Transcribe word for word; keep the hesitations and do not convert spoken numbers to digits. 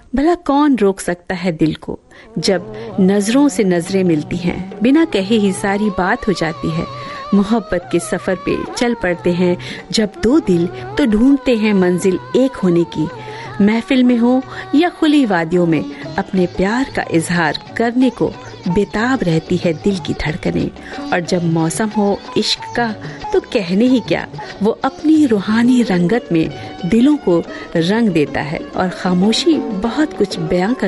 भला कौन रोक सकता है दिल को जब नजरों से नजरें मिलती हैं, बिना कहे ही सारी बात हो जाती है। मोहब्बत के सफर पे चल पड़ते हैं जब दो दिल, तो ढूंढते हैं मंजिल एक होने की। महफिल में हो या खुली वादियों में, अपने प्यार का इजहार करने को बेताब रहती है दिल की धड़कनें। और जब मौसम हो इश्क का तो कहने ही क्या, वो अपनी रूहानी रंगत में दिलों को रंग देता है और खामोशी बहुत कुछ बयां कर